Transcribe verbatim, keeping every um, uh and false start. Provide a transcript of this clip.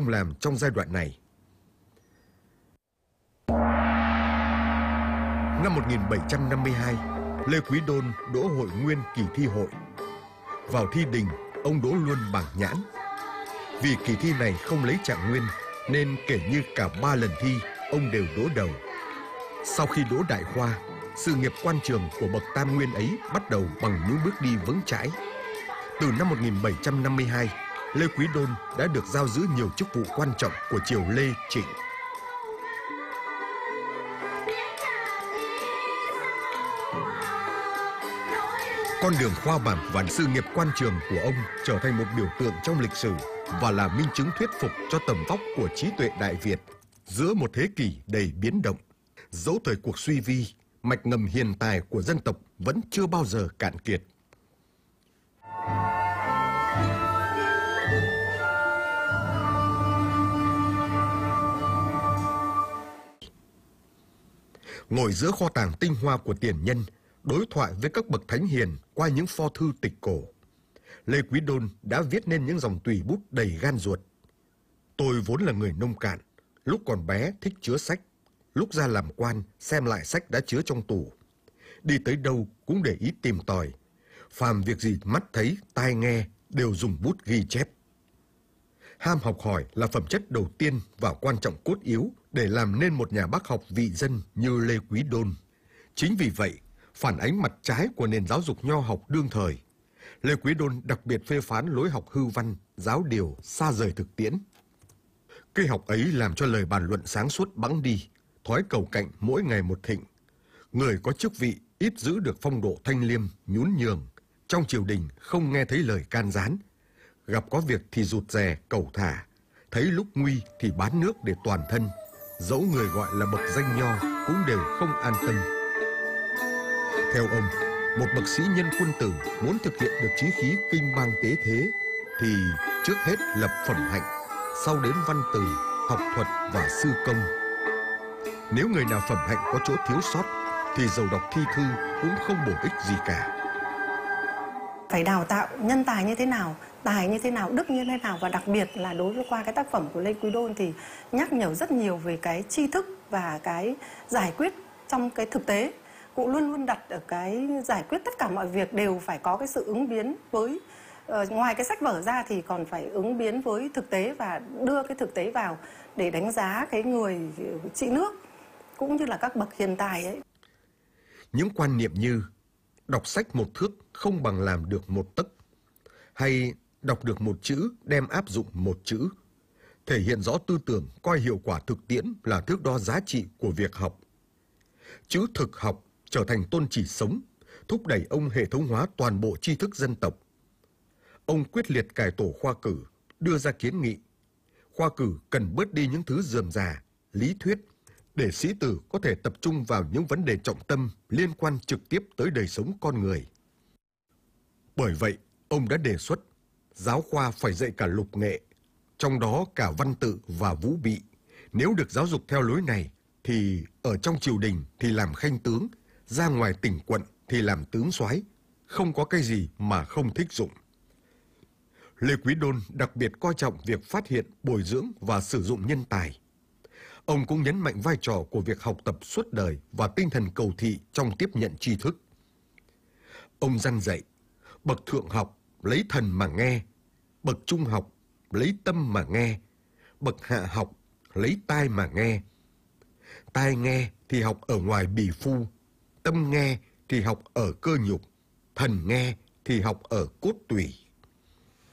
ông làm trong giai đoạn này. Năm một nghìn bảy trăm năm mươi hai, Lê Quý Đôn đỗ Hội Nguyên kỳ thi hội. Vào thi đình, ông đỗ luôn bảng nhãn. Vì kỳ thi này không lấy trạng nguyên, nên kể như cả ba lần thi, ông đều đỗ đầu. Sau khi đỗ đại khoa, sự nghiệp quan trường của bậc tam nguyên ấy bắt đầu bằng những bước đi vững chãi. Từ năm một nghìn bảy trăm năm mươi hai, Lê Quý Đôn đã được giao giữ nhiều chức vụ quan trọng của triều Lê, Trịnh. Con đường khoa bảng và sự nghiệp quan trường của ông trở thành một biểu tượng trong lịch sử và là minh chứng thuyết phục cho tầm vóc của trí tuệ Đại Việt giữa một thế kỷ đầy biến động. Dẫu thời cuộc suy vi, mạch ngầm hiền tài của dân tộc vẫn chưa bao giờ cạn kiệt. Ngồi giữa kho tàng tinh hoa của tiền nhân, đối thoại với các bậc thánh hiền qua những pho thư tịch cổ, Lê Quý Đôn đã viết nên những dòng tùy bút đầy gan ruột. Tôi vốn là người nông cạn, lúc còn bé thích chứa sách, lúc ra làm quan xem lại sách đã chứa trong tủ. Đi tới đâu cũng để ý tìm tòi, phàm việc gì mắt thấy, tai nghe đều dùng bút ghi chép. Ham học hỏi là phẩm chất đầu tiên và quan trọng cốt yếu để làm nên một nhà bác học vị dân như Lê Quý Đôn. Chính vì vậy, phản ánh mặt trái của nền giáo dục nho học đương thời, Lê Quý Đôn đặc biệt phê phán lối học hư văn, giáo điều, xa rời thực tiễn. Cây học ấy làm cho lời bàn luận sáng suốt bẵng đi, thói cầu cạnh mỗi ngày một thịnh. Người có chức vị ít giữ được phong độ thanh liêm, nhún nhường, trong triều đình không nghe thấy lời can gián, gặp có việc thì rụt rè, cẩu thả, thấy lúc nguy thì bán nước để toàn thân, dẫu người gọi là bậc danh nho cũng đều không an tâm. Theo ông, một bậc sĩ nhân quân tử muốn thực hiện được chí khí kinh bang tế thế thì trước hết lập phẩm hạnh, sau đến văn từ, học thuật và sư công. Nếu người nào phẩm hạnh có chỗ thiếu sót thì dầu đọc thi thư cũng không bổ ích gì cả. Phải đào tạo nhân tài như thế nào, tài như thế nào, đức như thế nào, và đặc biệt là đối với qua cái tác phẩm của Lê Quý Đôn thì nhắc nhở rất nhiều về cái tri thức và cái giải quyết trong cái thực tế. Cũng luôn luôn đặt ở cái giải quyết tất cả mọi việc đều phải có cái sự ứng biến với uh, ngoài cái sách vở ra thì còn phải ứng biến với thực tế và đưa cái thực tế vào để đánh giá cái người trị nước cũng như là các bậc hiền tài ấy. Những quan niệm như đọc sách một thước không bằng làm được một tấc, hay đọc được một chữ đem áp dụng một chữ, thể hiện rõ tư tưởng coi hiệu quả thực tiễn là thước đo giá trị của việc học. Chữ thực học trở thành tôn chỉ sống, thúc đẩy ông hệ thống hóa toàn bộ tri thức dân tộc. Ông quyết liệt cải tổ khoa cử, đưa ra kiến nghị. Khoa cử cần bớt đi những thứ rườm rà, lý thuyết, để sĩ tử có thể tập trung vào những vấn đề trọng tâm liên quan trực tiếp tới đời sống con người. Bởi vậy, ông đã đề xuất giáo khoa phải dạy cả lục nghệ, trong đó cả văn tự và vũ bị. Nếu được giáo dục theo lối này, thì ở trong triều đình thì làm khanh tướng, ra ngoài tỉnh quận thì làm tướng soái, không có cái gì mà không thích dụng. Lê Quý Đôn đặc biệt coi trọng việc phát hiện, bồi dưỡng và sử dụng nhân tài. Ông cũng nhấn mạnh vai trò của việc học tập suốt đời và tinh thần cầu thị trong tiếp nhận tri thức. Ông răn dạy, bậc thượng học lấy thần mà nghe, bậc trung học lấy tâm mà nghe, bậc hạ học lấy tai mà nghe. Tai nghe thì học ở ngoài bì phu, tâm nghe thì học ở cơ nhục, thần nghe thì học ở cốt tủy.